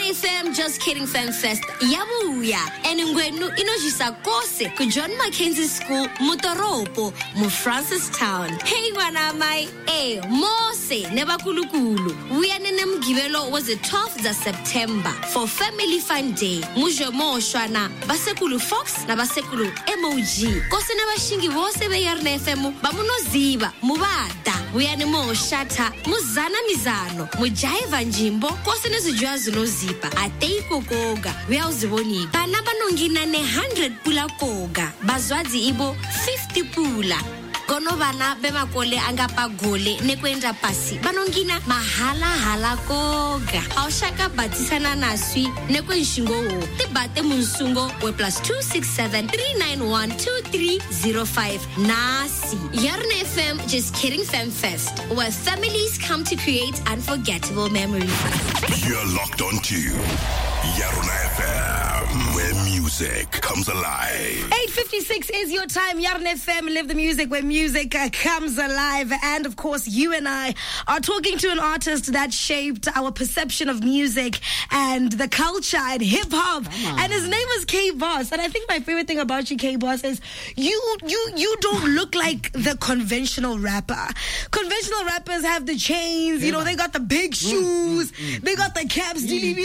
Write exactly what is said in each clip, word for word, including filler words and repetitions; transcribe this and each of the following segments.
F M Just Kidding Fan Fest yabuya eningwenu inojisa kose ku John Mackenzie School Motoropo mu Francistown. Hey ngwana mai eh mose nebakulukulu uyanene mgibelo was the twelfth of September for Family Fun Day. Mujo mo shwana basekulu Fox na basekulu M O G kose na bashingi bose be Yarna F M bamunoziba mubada uyane mo shata muzana mizano mujaiva njimbo kose nezijwazi nozipa ateiko koga uyawuziboni bana banongina ne one hundred pula koga bazwazi ibo fifty pula kono bana bemakole angapa gole nekwenda pasi banongina mahala hala koga awshaka batisana naswi nekwenshingo tibate munsungo we plus two six seven three nine one two three zero five nasi Yarna F M Just Kidding Fan Fest, where families come to create unforgettable memories. You're locked on to Yarna F M, where music comes alive. eight fifty-six is your time. Yarna F M, live the music where music uh, comes alive. And of course, you and I are talking to an artist that shaped our perception of music and the culture and hip hop. And his name is K-Boss. And I think my favorite thing about you, K-Boss, is you you you don't look like the conventional rapper. Conventional rappers have the chains, you know, they got the big shoes, they got the caps,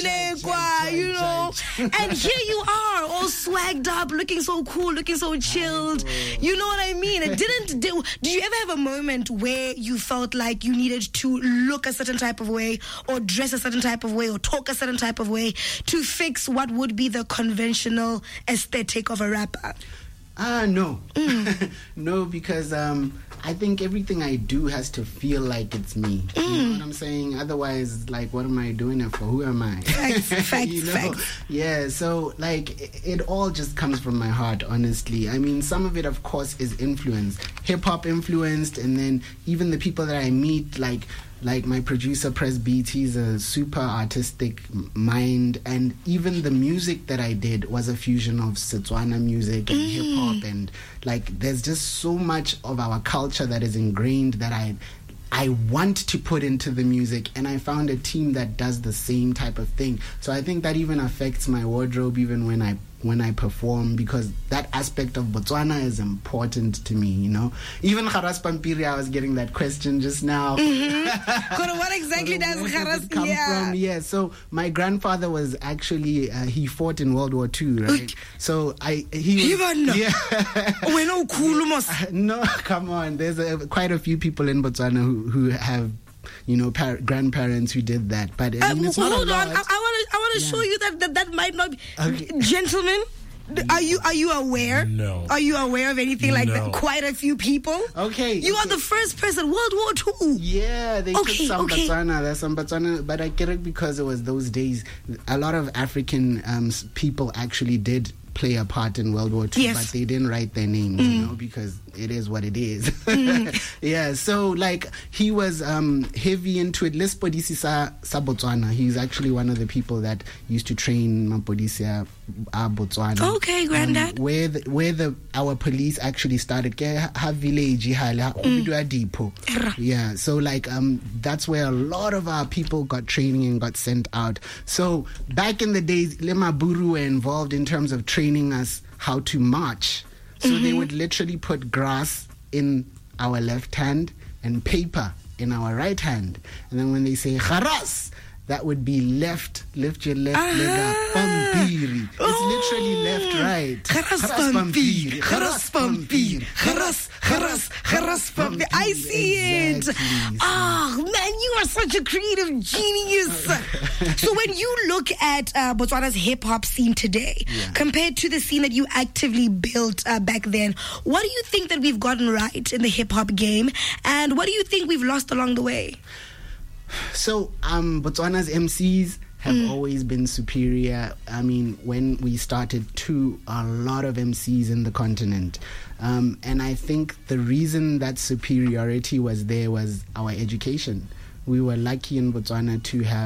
you know. And here you are, all swagged up, looking so cool, looking so chilled. You know what I mean? It didn't. Did, did you ever have a moment where you felt like you needed to look a certain type of way, or dress a certain type of way, or talk a certain type of way to fix what would be the conventional aesthetic of a rapper? Ah, uh, no. Mm. No, because um, I think everything I do has to feel like it's me. Mm. You know what I'm saying? Otherwise, like, what am I doing it for? Who am I? Facts, facts, you know? facts. Yeah, so, like, it, it all just comes from my heart, honestly. I mean, some of it, of course, is influenced. Hip-hop influenced, and then even the people that I meet, like... Like my producer, Press Beats, he's a super artistic mind. And even the music that I did was a fusion of Setswana music and mm. hip-hop. And, like, there's just so much of our culture that is ingrained that I... I want to put into the music, and I found a team that does the same type of thing. So I think that even affects my wardrobe even when I when I perform, because that aspect of Botswana is important to me, you know. Even Kharas Pampiri, I was getting that question just now. Mm-hmm. What exactly does Kharas come yeah. from? Yeah, so my grandfather was actually, uh, he fought in World War Two, right? So I, he was, yeah. No, come on. There's a, quite a few people in Botswana who, who have, you know, par- grandparents who did that. But I mean, uh, it's well, not hold a on, lot. I, I want to, I want to Yeah. show you that, that that might not be. Okay. Gentlemen, are you are you aware? No. Are you aware of anything like No. that? Quite a few people. Okay. You okay. are the first person. World War Two. Yeah, they Okay, took some okay. Botswana. There's some Botswana, but I get it because it was those days. A lot of African um, s- people actually did play a part in World War Two, Yes. but they didn't write their names, Mm. you know, because it is what it is. Mm. Yeah, so like he was um, heavy into it. Lespodisi sa, sa Botswana. He's actually one of the people that used to train Mapodisi uh, Botswana. Okay, Granddad. Um, where the, where the our police actually started, ke ha village ha depot. Yeah, so like um that's where a lot of our people got training and got sent out. So back in the days, Lemaburu were involved in terms of training us how to march. So mm-hmm. they would literally put grass in our left hand and paper in our right hand. And then when they say Kharas, that would be left, lift your left uh-huh. leg up, Pampiri. It's oh. literally left, right. Kharas Pampiri, Kharas Pampiri, Kharas, Kharas, Kharas Pampiri. I see exactly. it. Ah, oh, man, you are such a creative genius. So when you look at uh, Botswana's hip-hop scene today, yeah. compared to the scene that you actively built uh, back then, what do you think that we've gotten right in the hip-hop game? And what do you think we've lost along the way? So, um, Botswana's M Cs have mm. always been superior. I mean, when we started to a lot of M Cs in the continent. Um, and I think the reason that superiority was there was our education. We were lucky in Botswana to have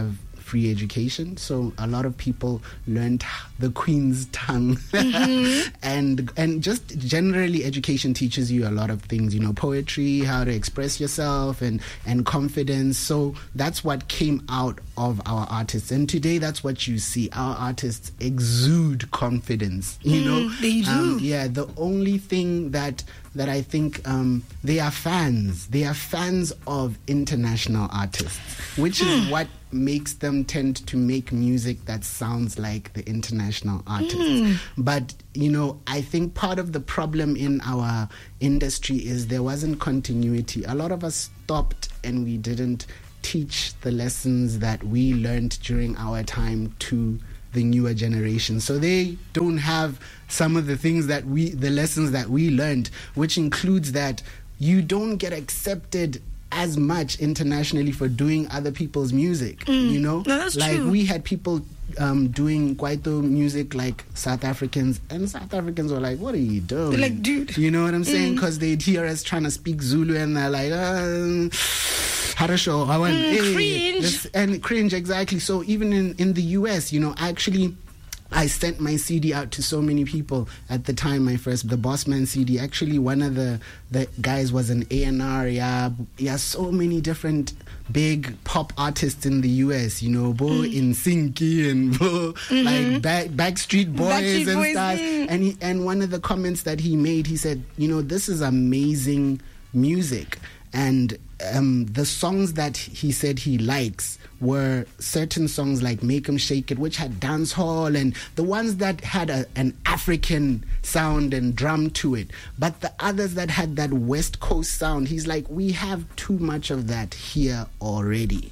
free education. So a lot of people learned the Queen's tongue. Mm-hmm. and and just generally education teaches you a lot of things, you know, poetry, how to express yourself, and, and confidence. So that's what came out of our artists. And today that's what you see. Our artists exude confidence, you mm, know. They do. Um, yeah, the only thing that that I think um, they are fans. They are fans of international artists, which is what makes them tend to make music that sounds like the international artists. Mm. But, you know, I think part of the problem in our industry is there wasn't continuity. A lot of us stopped and we didn't teach the lessons that we learned during our time to the newer generation. So they don't have some of the things that we, the lessons that we learned, which includes that you don't get accepted as much internationally for doing other people's music, mm. you know? No, that's like true. We had people um, doing Kwaito music like South Africans, and South Africans were like, what are you doing? They're like, dude. You know what I'm saying? Because mm. they'd hear us trying to speak Zulu and they're like, uh, Harasho, I want mm, hey, cringe. this- and cringe, exactly. So even in, in the U S, you know, actually, I sent my C D out to so many people at the time. My first, the Bossman C D. Actually, one of the, the guys was an A and R. Yeah, yeah, so many different big pop artists in the U S. You know, Bo mm. Insinki and Bo mm-hmm. like back, Backstreet Boys Backstreet and Boys, stuff. mm. And he, and one of the comments that he made, he said, you know, this is amazing music. And um, the songs that he said he likes were certain songs like Make 'Em Shake It, which had dance hall, and the ones that had a, an African sound and drum to it. But the others that had that West Coast sound, he's like, we have too much of that here already.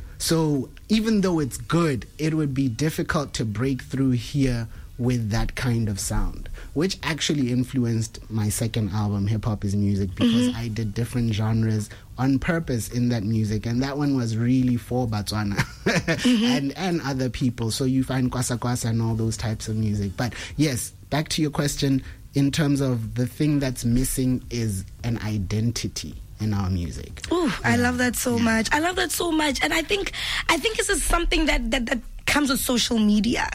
So even though it's good, it would be difficult to break through here with that kind of sound, which actually influenced my second album, Hip Hop is Music, because mm-hmm. I did different genres on purpose in that music, and that one was really for Botswana mm-hmm. and and other people. So you find Kwasa Kwasa and all those types of music. But yes, back to your question, in terms of the thing that's missing is an identity in our music. Oh, yeah. I love that so yeah. much. I love that so much. And I think I think this is something that that, that comes with social media.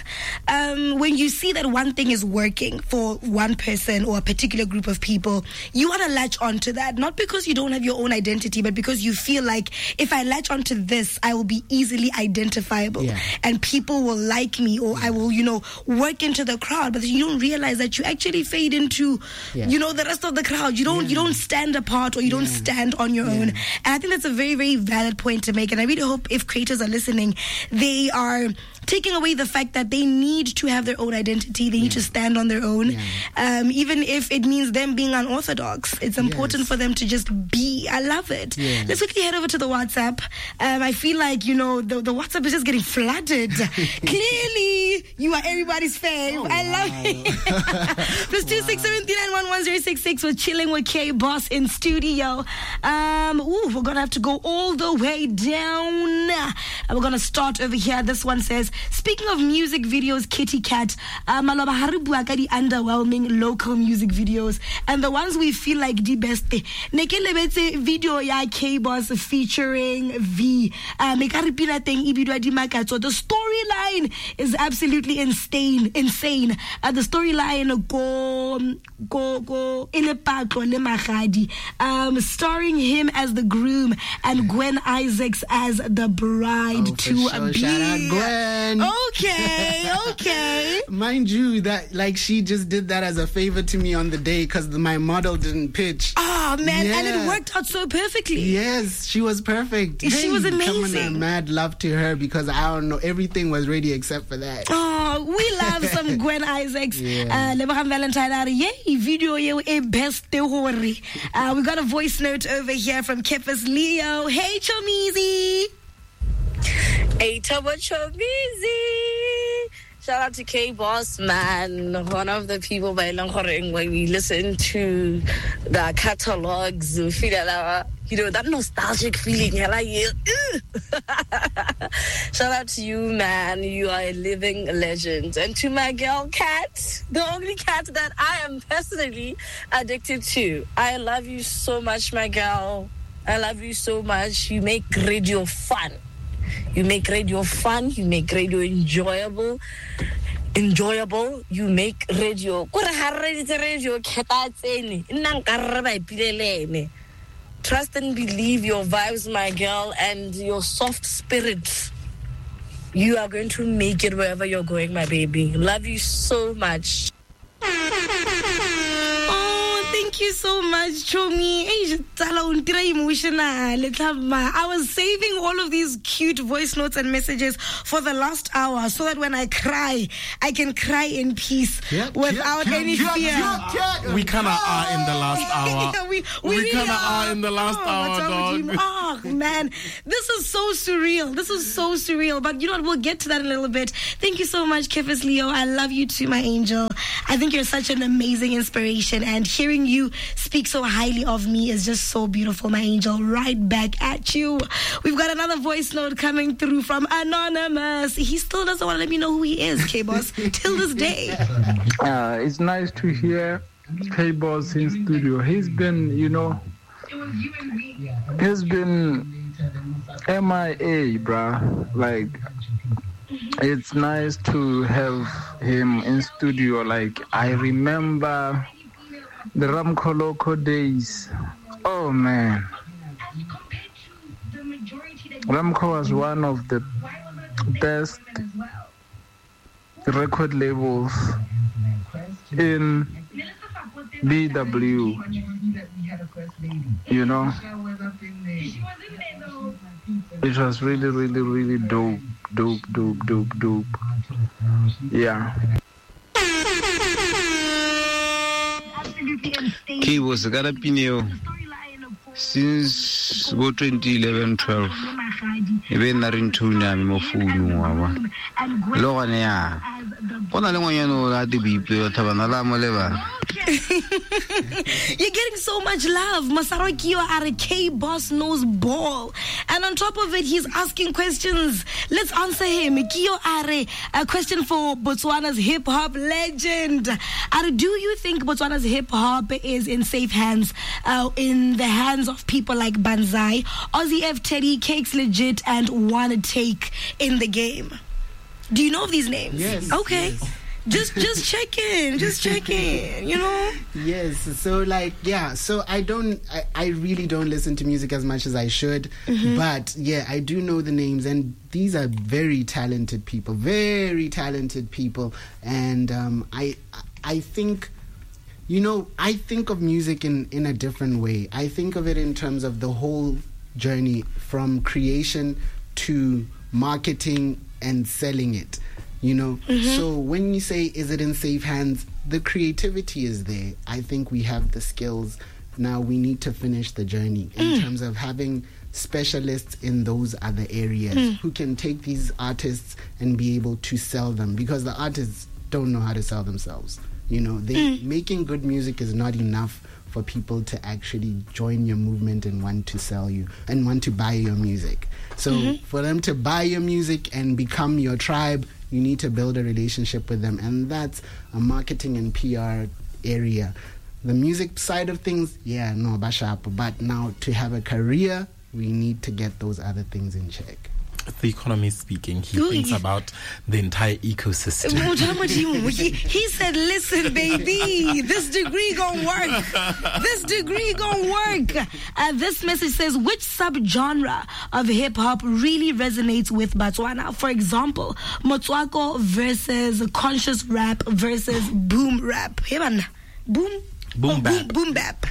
Um, when you see that one thing is working for one person or a particular group of people, you want to latch onto that, not because you don't have your own identity, but because you feel like if I latch onto this, I will be easily identifiable yeah. and people will like me, or yeah. I will, you know, work into the crowd. But you don't realize that you actually fade into, yeah. you know, the rest of the crowd. You don't, yeah. you don't stand apart, or you yeah. don't stand on your yeah. own. And I think that's a very, very valid point to make. And I really hope if creators are listening, they are taking away the fact that they need to have their own identity. They need yeah. to stand on their own. Yeah. Um, even if it means them being unorthodox. It's important yes. for them to just be. I love it. Yeah. Let's quickly head over to the WhatsApp. Um, I feel like, you know, the, the WhatsApp is just getting flooded. Clearly, you are everybody's fave. Oh, I wow. love it. Plus two six seven three nine one one zero six six. We're chilling with K Boss in studio. Um, ooh, we're going to have to go all the way down. And we're going to start over here. This one says, speaking of music videos, Kitty Cat, uh, maloba ha re bua ka di underwhelming local music videos and the ones we feel like the best. Ne ke lebetse video ya K-Boss featuring V. Uh, me ka re pina teng e bidwa di makatso. The storyline is absolutely insane. Insane. Uh, the storyline go go go ile patlo le magadi. Um, starring him as the groom and Gwen Isaacs as the bride oh, to sure. be. Shout out Gwen. Okay, okay. Mind you, that like she just did that as a favor to me on the day because my model didn't pitch. Oh man, yeah. and it worked out so perfectly. Yes, she was perfect. She hey, was amazing. Come on, I'm mad love to her because I don't know, everything was ready except for that. Oh, we love some Gwen Isaacs. Yeah. Uh, Valentine, yay, video you a best uh, we got a voice note over here from Kefas Leo. Hey, Chomizi. Hey, Tabo Chomizi. Shout out to K-Boss, man. One of the people by Langkoreng when we listen to the catalogs, feel that, you know, that nostalgic feeling. Shout out to you, man. You are a living legend. And to my girl, Kat, the only cat that I am personally addicted to. I love you so much, my girl. I love you so much. You make radio fun. You make radio fun. You make radio enjoyable. Enjoyable. You make radio. Trust and believe your vibes, my girl, and your soft spirit. You are going to make it wherever you're going, my baby. Love you so much. Thank you so much, Chomi. I was saving all of these cute voice notes and messages for the last hour so that when I cry, I can cry in peace yeah, without yeah, any yeah, fear. Yeah, yeah. We kind of are in the last hour. yeah, we we, we really kind of are. are in the last oh, hour, dog. Oh, man. This is so surreal. This is so surreal. But you know what? We'll get to that in a little bit. Thank you so much, Kefis Leo. I love you too, my angel. I think you're such an amazing inspiration. And hearing you speak so highly of me is just so beautiful, my angel. Right back at you. We've got another voice note coming through from Anonymous. He still doesn't want to let me know who he is, K-Boss, till this day. Uh, it's nice to hear K-Boss in studio. He's been, you know, he's been M I A, bruh. Like, it's nice to have him in studio. Like, I remember the Ramkoloko days. Oh, man. Ramco was one of the best record labels in B W. You know, it was really, really, really dope, dope, dope, dope, dope. Yeah. He was a Garapinio since go twenty eleven twelve. Even in Tuna, Mofunu. Loganea. What I want you know that the people have an You're getting so much love. Masaro Kio are a K-Boss knows ball. And on top of it, he's asking questions. Let's answer him. Kio Are, a question for Botswana's hip-hop legend. Are, do you think Botswana's hip-hop is in safe hands, uh, in the hands of people like Banzai, Ozzy F. Teddy, Cakes Legit, and Wanna Take in the game? Do you know of these names? Yes. Okay. Yes. Just just check in, just check in, you know? Yes, so like, yeah, so I don't, I, I really don't listen to music as much as I should, mm-hmm. but yeah, I do know the names, and these are very talented people, very talented people, and um, I, I think, you know, I think of music in, in a different way. I think of it in terms of the whole journey from creation to marketing and selling it. You know, mm-hmm. so when you say, is it in safe hands, the creativity is there. I think we have the skills. Now we need to finish the journey in mm. terms of having specialists in those other areas mm. who can take these artists and be able to sell them, because the artists don't know how to sell themselves. You know, they mm. making good music is not enough for people to actually join your movement and want to sell you and want to buy your music. So mm-hmm. for them to buy your music and become your tribe, you need to build a relationship with them, and that's a marketing and P R area. The music side of things, yeah, no, bashap. But now to have a career, we need to get those other things in check. The economist speaking, he Ooh, thinks yeah. about the entire ecosystem. he, he said, listen, baby, this degree gonna work. This degree gonna work. Uh, this message says, which subgenre of hip-hop really resonates with Botswana? For example, Motswako versus conscious rap versus boom rap. Hey, man. Boom? Boom oh, bap. Boom, boom bap.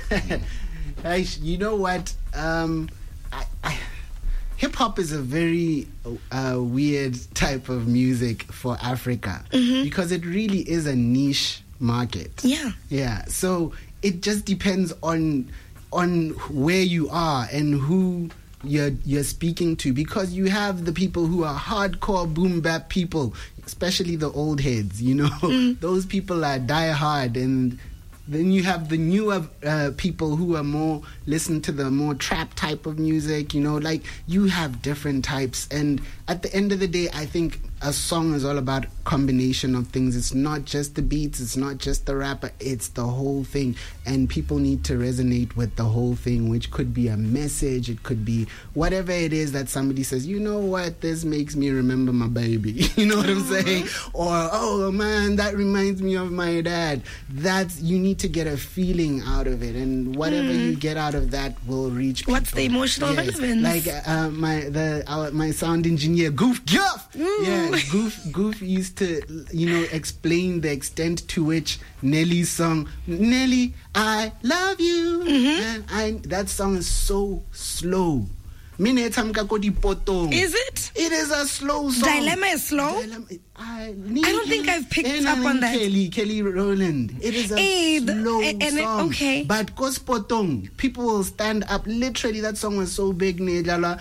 You know what? Um, I... I Hip-hop is a very uh, weird type of music for Africa mm-hmm. because it really is a niche market. Yeah. Yeah. So it just depends on on where you are and who you're you're speaking to, because you have the people who are hardcore boom bap people, especially the old heads, you know. Mm. Those people are die hard, and then you have the newer uh, people who are more listen to the more trap type of music, you know, like you have different types. And at the end of the day, I think a song is all about combination of things. It's not just the beats, it's not just the rapper, it's the whole thing. And people need to resonate with the whole thing, which could be a message, it could be whatever it is that somebody says, you know what, this makes me remember my baby. You know what I'm saying? Or, oh man, that reminds me of my dad. That's, you need to get a feeling out of it, and whatever mm. you get out of that will reach people. What's the emotional yes. relevance? Like uh, my the our, my sound engineer Goof Guff. Yeah. Goof, Goof used to, you know, explain the extent to which Nelly's song, Nelly, I love you. Mm-hmm. And I, that song is so slow. Is it? It is a slow song. Dilemma is slow? Dilemma, I, I don't think I've picked up on that. Kelly, Kelly Rowland. It is a hey, slow and, and song. It, okay. But Kospotong, people will stand up. Literally, that song was so big. Exactly.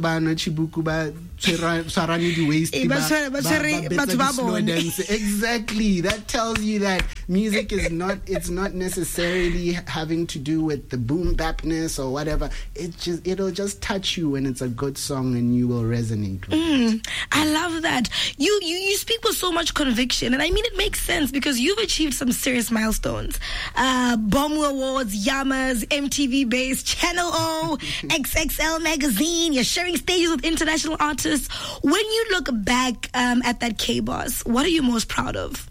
That tells you that music is not, it's not necessarily having to do with the boom bapness or whatever. It just, it'll just touch you when it's a good song and you will resonate with mm, it. I love that. You, you, you speak with so much conviction, and I mean it makes sense because you've achieved some serious milestones. Uh, Bomu Awards, Yamas, M T V Base, Channel O, X X L Magazine. You're sharing stages with international artists. When you look back um, at that K-Boss, what are you most proud of?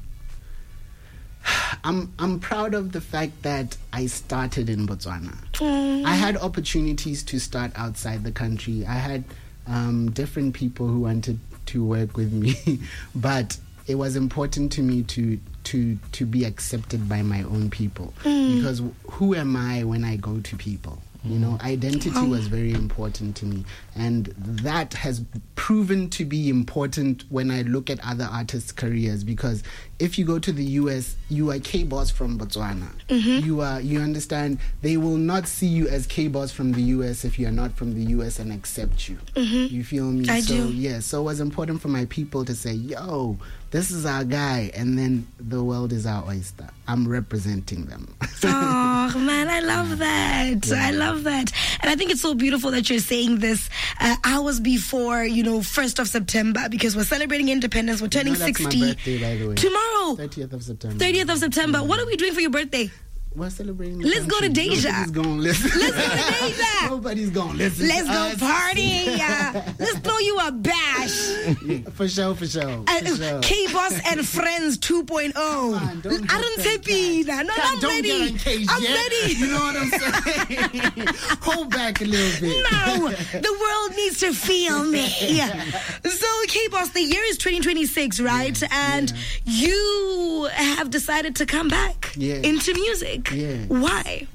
I'm I'm proud of the fact that I started in Botswana. Mm. I had opportunities to start outside the country. I had um, different people who wanted to work with me, but it was important to me to to to be accepted by my own people. Mm. Because who am I when I go to people? You know, identity Oh. was very important to me, and that has proven to be important when I look at other artists' careers. Because if you go to the U S, you are K-Boss from Botswana. Mhm. You are, you understand, they will not see you as K-Boss from the U S if you are not from the U S and accept you. Mhm. You feel me? I so, do. Yeah, so it was important for my people to say, yo, this is our guy, and then the world is our oyster. I'm representing them. Oh man, I love that. Yeah. I love that. And I think it's so beautiful that you're saying this uh, hours before, you know, first of September, because we're celebrating independence. We're turning You know, that's sixty my birthday, by the way. tomorrow. thirtieth of September. thirtieth of September. What are we doing for your birthday? We're celebrating. the Let's go to country. Deja. Nobody's gonna listen. Let's go to Deja. Nobody's gonna listen. Let's to go us. party. Uh, let's throw you a bash. Yeah, for sure, for sure. For Uh, sure. K-Boss and Friends two point oh. Come on, don't I get don't so say Pina. No, God, I'm don't ready. get uncaged I'm yet. ready. You know what I'm saying? Hold back a little bit. No, the world needs to feel me. So, K-Boss, the year is twenty twenty-six, right? Yeah, and yeah. you have decided to come back Yeah. into music. Yeah. Why?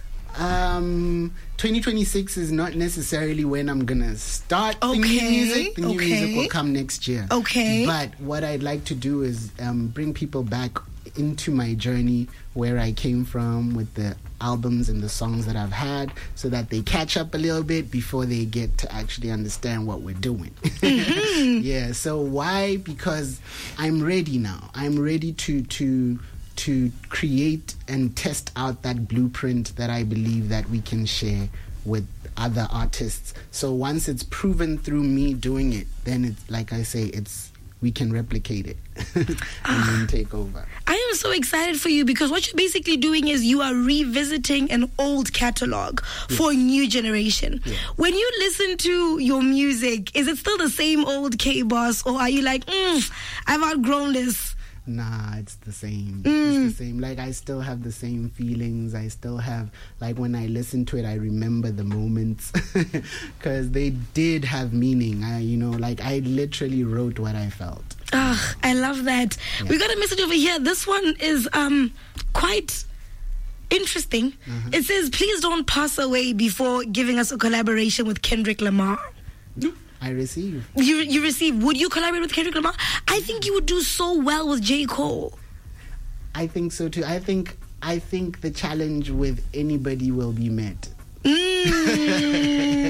Um, twenty twenty-six is not necessarily when I'm gonna start the new Okay, music. The new okay. music will come next year. Okay. But what I'd like to do is um, bring people back into my journey where I came from with the albums and the songs that I've had, so that they catch up a little bit before they get to actually understand what we're doing. Mm-hmm. Yeah. So why? Because I'm ready now. I'm ready to to. to create and test out that blueprint that I believe that we can share with other artists. So once it's proven through me doing it, then it's like I say, it's we can replicate it and then take over. I am so excited for you because what you're basically doing is you are revisiting an old catalog for a new generation. Yeah. When you listen to your music, is it still the same old K-Boss, or are you like, mm, I've outgrown this? Nah, it's the same. Mm. It's the same. Like, I still have the same feelings. I still have, like, when I listen to it, I remember the moments because they did have meaning. I, you know, like, I literally wrote what I felt. Ah, I love that. Yeah. We got a message over here. This one is um quite interesting. Uh-huh. It says, please don't pass away before giving us a collaboration with Kendrick Lamar. I receive. You you receive. Would you collaborate with Kendrick Lamar? I think you would do so well with J. Cole. I think so too. I think I think the challenge with anybody will be met.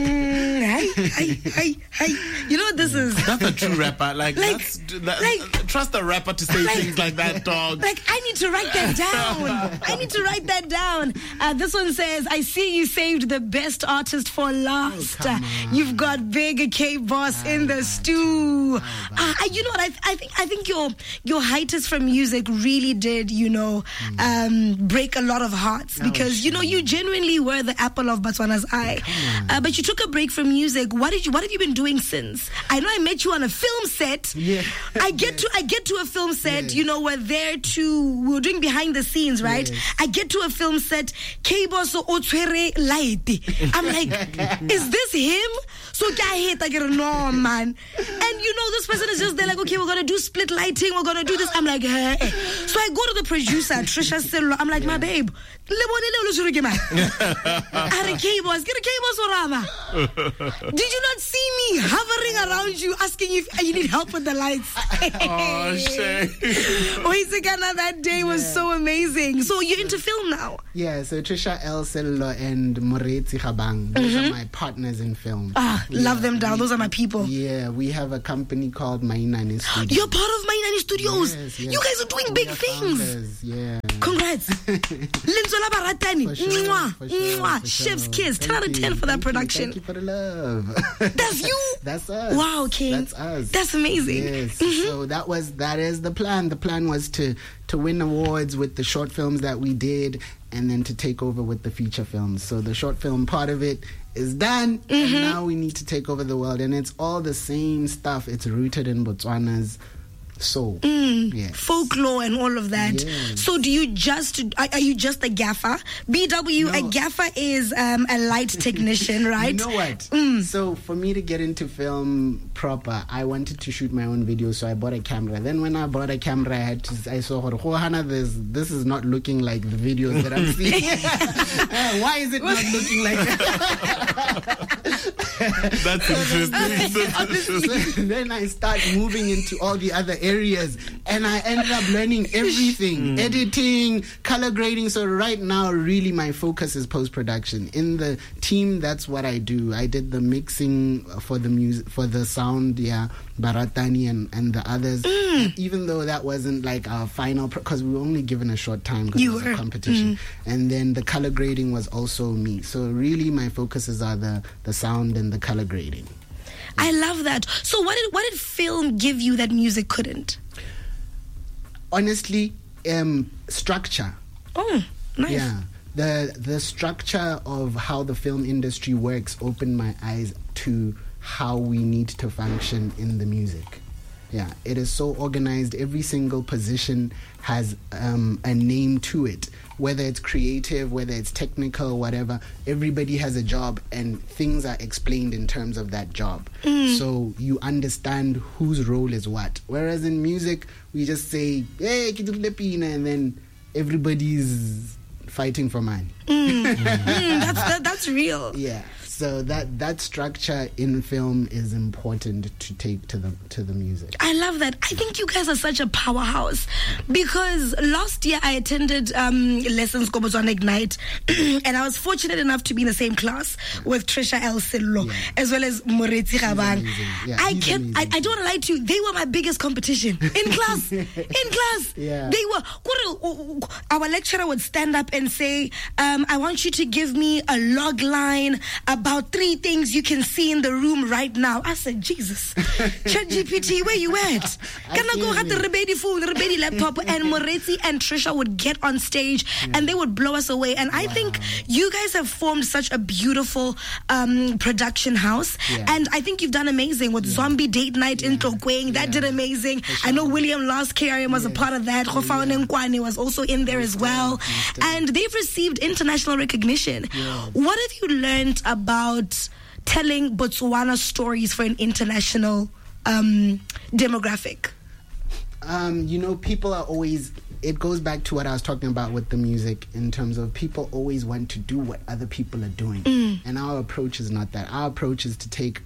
Mm, hey, hey, hey, hey. You know what this is? That's a true rapper. Like, Like- that's that, like- a trust a rapper to say like, things like that, dog. Like, I need to write that down. I need to write that down. Uh, this one says, I see you saved the best artist for last. Oh, uh, you've got Big K Boss oh, in the stew. Oh, uh, you know what? I, I think I think your your hiatus from music really did, you know, mm. um, break a lot of hearts oh, because, you know, you genuinely were the apple of Botswana's eye. Uh, but you took a break from music. What did you? What have you been doing since? I know I met you on a film set. Yeah. I get to I get to a film set. Yes. You know, we're there to we we're doing behind the scenes, right? Yes. I get to a film set. K-Boss Otwere light. I'm like, is this him? So I hate I get no man. And you know, this person is just there like, okay, we're gonna do split lighting. We're gonna do this. I'm like, hey. So I go to the producer, Trisha Sello. I'm like, yeah. my babe. Did you not see me hovering around you asking if you need help with the lights? Oh, shit. Oisekana that day was yeah. so amazing. So you're into film now? Yeah, so Trisha L. Sello and Moretsi Khabang, those mm-hmm. are my partners in film. Ah, yeah. Love them down. We, those are my people. Yeah, we have a company called Mainani Studios. You're part of Mainani Studios. Yes, yes. You guys are doing big things. Founders. Yeah. Congrats. Linzola Baratani. For sure, mwah, for sure, mwah. For sure. Chef's kiss. ten out of ten for that Thank production. You. Thank you for the love. That's you? That's us. Wow, King. That's us. That's amazing. Yes. Mm-hmm. So that was that is the plan. The plan was to to win awards with the short films that we did, and then to take over with the feature films. So the short film part of it is done, mm-hmm. and now we need to take over the world. And it's all the same stuff. It's rooted in Botswana's soul. Mm, yes. Folklore and all of that. Yes. So do you just, are, are you just a gaffer? B W, no. A gaffer is um, a light technician, right? You know what? Mm. So for me to get into film proper, I wanted to shoot my own videos, so I bought a camera. Then when I bought a camera, I had to, I saw, oh, Hannah, this, this is not looking like the videos that I'm seeing. uh, why is it not looking like that? That's interesting. So then I start moving into all the other areas, and I ended up learning everything. Mm. Editing, color grading. So right now, really my focus is post-production. In the team, that's what I do. I did the mixing for the music, for the sound, yeah, Baratani and, and the others. Mm. Even though that wasn't like our final, because we were only given a short time because it was a competition. Mm. And then the color grading was also me. So really my focuses are the, the sound and the color grading. I love that. So what did what did film give you that music couldn't? Honestly, um, structure. Oh, nice. Yeah. The the structure of how the film industry works opened my eyes to how we need to function in the music. Yeah, it is so organized. Every single position has um, a name to it. Whether it's creative, whether it's technical, whatever, everybody has a job and things are explained in terms of that job. Mm. So you understand whose role is what. Whereas in music, we just say, hey, and then everybody's fighting for money. Mm. mm, that's, that, that's real. Yeah. So that that structure in film is important to take to the to the music. I love that. I think you guys are such a powerhouse because last year I attended um, Lessons Go Botswana Ignite and I was fortunate enough to be in the same class with Trisha L. Sello yeah. as well as Moretsi Khabang. Yeah, I can I, I don't want to lie to you. They were my biggest competition in class. in class, yeah. They were. Our lecturer would stand up and say, um, "I want you to give me a log line about three things you can see in the room right now." I said, Jesus, ChatGPT, where you at? Can I go have the Rebedi phone, the Rebedi laptop? And Moretsi and Trisha would get on stage yeah. and they would blow us away. And I wow. think you guys have formed such a beautiful um, production house. Yeah. And I think you've done amazing with yeah. Zombie Date Night yeah. in Tlokweng. That yeah. did amazing. Sure. I know William Last K R M was yes. a part of that. Khofao yeah. Nkwane was also in there as well. And they've received international recognition. Yeah. What have you learned about about telling Botswana stories for an international um, demographic? Um, you know, people are always, it goes back to what I was talking about with the music in terms of people always want to do what other people are doing. Mm. And our approach is not that. Our approach is to take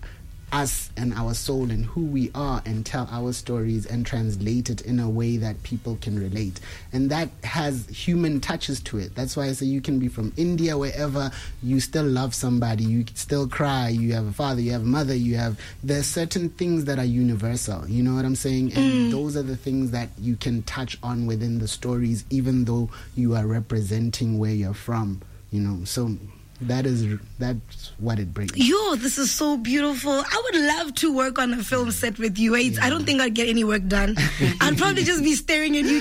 us and our soul and who we are and tell our stories and translate it in a way that people can relate. And that has human touches to it. That's why I say you can be from India, wherever, you still love somebody, you still cry, you have a father, you have a mother, you have, there's certain things that are universal, you know what I'm saying? And mm. those are the things that you can touch on within the stories, even though you are representing where you're from, you know. So that is that's what it brings. Yo, this is so beautiful. I would love to work on a film set with you. Yeah. I don't think I'd get any work done. I'd probably just be staring at you.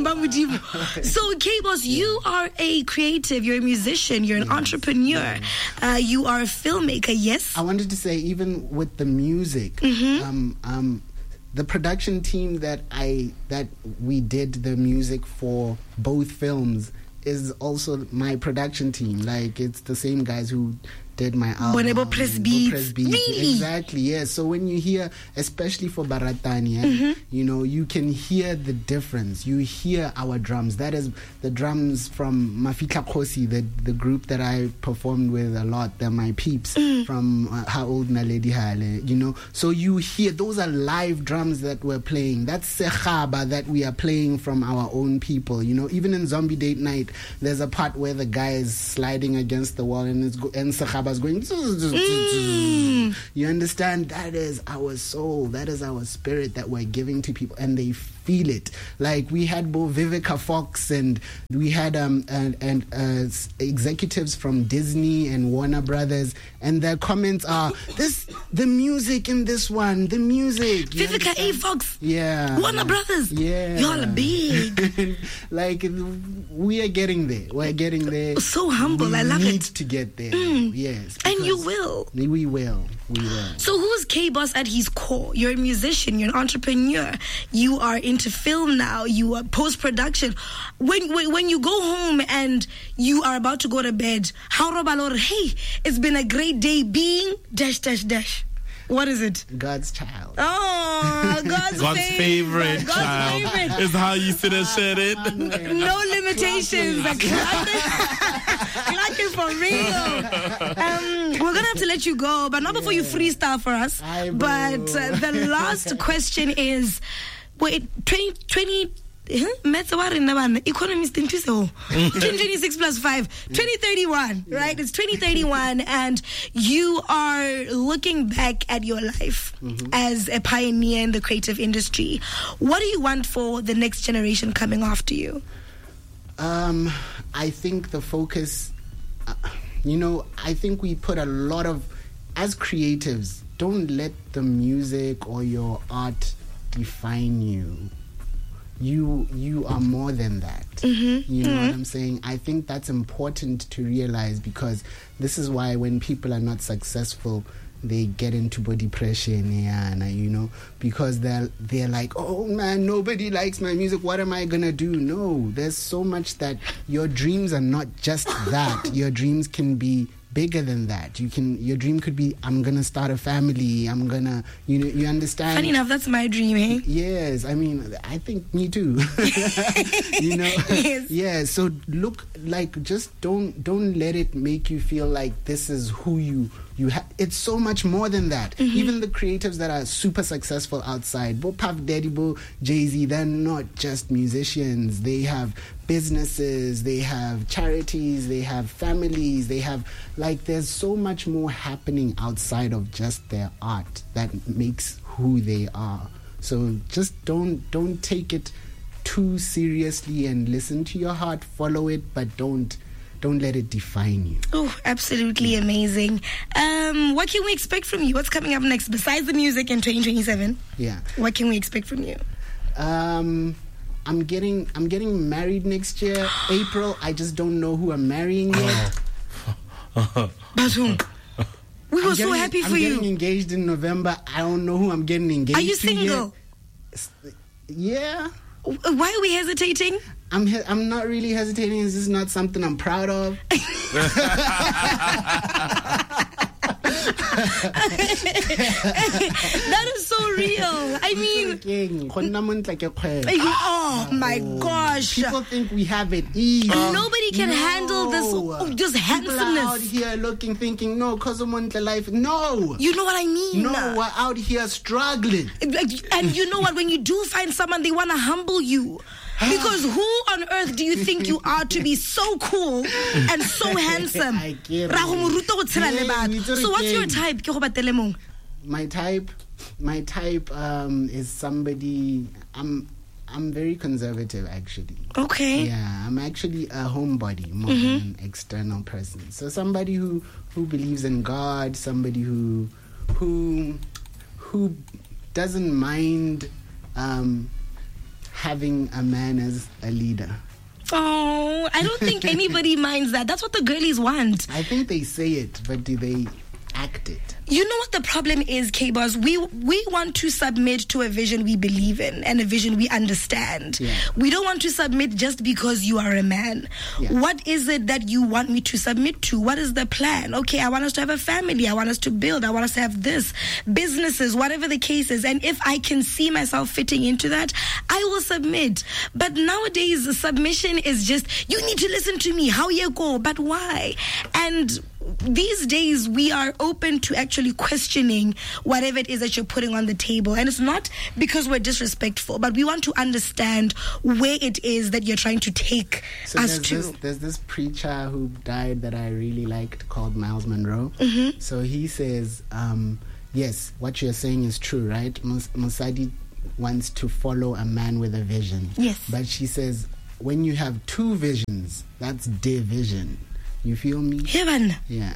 So, K-Boss, yeah. you are a creative. You're a musician. You're an yes. entrepreneur. Yeah. Uh, you are a filmmaker. Yes. I wanted to say, even with the music, mm-hmm. um, um, the production team that I that we did the music for both films is also my production team. Like, it's the same guys who did my album. Bo Press Beats. Press Beats. Really? Exactly, yeah. So when you hear, especially for Baratani, mm-hmm. you know, you can hear the difference. You hear our drums. That is the drums from Mafika Khosi, the, the group that I performed with a lot. They're my peeps mm. from uh, How Old Na Lady Hale, you know. So you hear, those are live drums that we're playing. That's Sekhaba that we are playing from our own people, you know. Even in Zombie Date Night, there's a part where the guy is sliding against the wall and, it's go- and Sekhaba going mm. You understand? That is our soul, that is our spirit that we're giving to people, and they feel it. Like, we had both Vivica Fox and we had um and, and uh, executives from Disney and Warner Brothers, and their comments are, this the music in this one, the music, Vivica A. Fox, yeah, Warner Brothers, yeah, y'all are big. Like, we are getting there, we're getting there. So humble. We I love need it to get there. Mm. Yeah. And you will. We will. We will. So who's K-Boss at his core? You're a musician. You're an entrepreneur. You are into film now. You are post-production. When, when when you go home and you are about to go to bed, how robalor? Hey, it's been a great day being dash dash dash. What is it? God's child. Oh, God's, God's favorite, favorite God's child. favorite. Is how you sit and share it. No limitations. Clacking for real. Um, we're gonna have to let you go, but not before yeah. you freestyle for us. I but uh, the last question is: wait, twenty twenty. Economist in twenty twenty-six plus five, twenty thirty-one, right? It's twenty thirty-one, and you are looking back at your life mm-hmm. as a pioneer in the creative industry. What do you want for the next generation coming after you? Um, I think the focus, uh, you know, I think we put a lot of, as creatives, don't let the music or your art define you. You you are more than that. Mm-hmm. You know mm-hmm. what I'm saying? I think that's important to realize, because this is why when people are not successful, they get into body pressure and you know, because they're they're like, oh man, nobody likes my music. What am I gonna do? No, there's so much that your dreams are not just that. Your dreams can be bigger than that. You can, your dream could be, I'm gonna start a family. I'm gonna, you know, you understand. Funny enough, that's my dream, eh? Yes, I mean, I think me too. You know, yes. Yeah. So look, like, just don't don't let it make you feel like this is who you you have. It's so much more than that. Mm-hmm. Even the creatives that are super successful outside, Bo Puff Daddy, Bo Jay-Z, they're not just musicians. They have businesses, they have charities, they have families, they have, like, there's so much more happening outside of just their art that makes who they are. So just don't don't take it too seriously and listen to your heart, follow it, but don't don't let it define you. Oh, absolutely amazing. Um, what can we expect from you? What's coming up next besides the music in twenty twenty-seven? Yeah. What can we expect from you? Um I'm getting I'm getting married next year, April. I just don't know who I'm marrying yet. But who? We were so happy for I'm you. I'm getting engaged in November. I don't know who I'm getting engaged to. Are you single? Yet. Yeah. Why are we hesitating? I'm he- I'm not really hesitating. This is not something I'm proud of. That is so real. I mean, oh my gosh. People think we have it easy. Nobody can no. handle this, oh, this handsomeness. People are out here looking, thinking, no, cause I'm on the life. No. You know what I mean? No, we're out here struggling. And you know what? When you do find someone, they want to humble you. Because who on earth do you think you are to be so cool and so handsome? I get it. So what's your type? My type, my type um, is somebody. I'm, I'm very conservative, actually. Okay. Yeah, I'm actually a homebody more mm-hmm. than an external person. So somebody who who believes in God, somebody who who who doesn't mind. Um, having a man as a leader. Oh, I don't think anybody minds that. That's what the girlies want. I think they say it, but do they act it? You know what the problem is, K-Boss? We we want to submit to a vision we believe in and a vision we understand. Yeah. We don't want to submit just because you are a man. Yeah. What is it that you want me to submit to? What is the plan? Okay, I want us to have a family. I want us to build. I want us to have this, businesses, whatever the case is. And if I can see myself fitting into that, I will submit. But nowadays, submission is just, you need to listen to me. How you go? But why? And these days we are open to actually questioning whatever it is that you're putting on the table, and it's not because we're disrespectful, but we want to understand where it is that you're trying to take so us there's to. This, there's this preacher who died that I really liked called Miles Monroe. Mm-hmm. So he says, um, yes, what you're saying is true, right? Mus- Musadi wants to follow a man with a vision. Yes. But she says, when you have two visions, that's division. You feel me? Heaven. Yeah.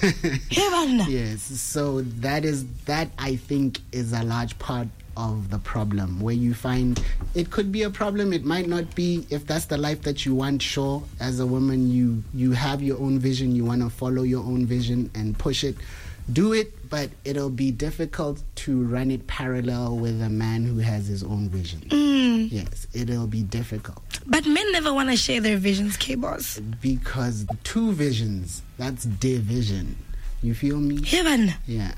Heaven. Yes. So that is that I think is a large part of the problem, where you find it could be a problem, it might not be. If that's the life that you want, sure, as a woman you you have your own vision, you want to follow your own vision and push it, do it, but it'll be difficult to run it parallel with a man who has his own vision. Mm. Yes, it'll be difficult. But men never want to share their visions, K-Boss. Because two visions, that's division. You feel me? Heaven. Yeah.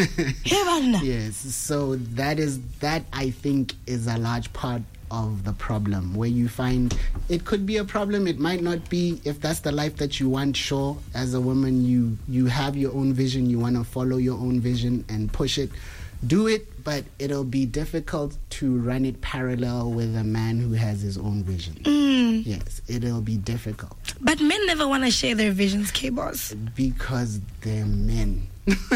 Heaven. Yes. So that is that I think is a large part of the problem, where you find it could be a problem, it might not be. If that's the life that you want, sure, as a woman you you have your own vision, you want to follow your own vision and push it, do it, but it'll be difficult to run it parallel with a man who has his own vision. Mm. Yes, it'll be difficult. But men never want to share their visions, K-Boss. Because they're men.